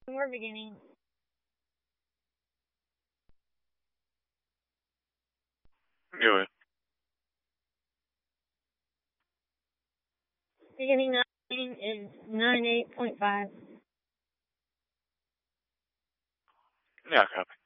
We're beginning. Anyway, Beginning 9 is 98.5. yeah, copy.